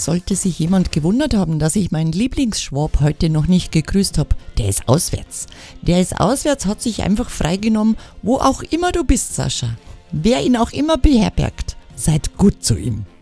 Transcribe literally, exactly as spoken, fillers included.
Sollte sich jemand gewundert haben, dass ich meinen Lieblingsschwab heute noch nicht gegrüßt habe, der ist auswärts. Der ist auswärts, hat sich einfach freigenommen, wo auch immer du bist, Sascha. Wer ihn auch immer beherbergt, seid gut zu ihm.